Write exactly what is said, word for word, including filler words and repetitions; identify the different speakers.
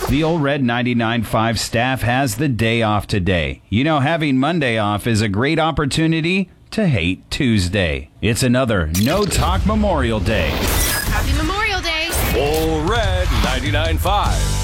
Speaker 1: The Ole Red ninety-nine point five staff has the day off today. You know, having Monday off is a great opportunity to hate Tuesday. It's another No Talk Memorial Day.
Speaker 2: Happy Memorial Day.
Speaker 3: Ole Red ninety-nine point five.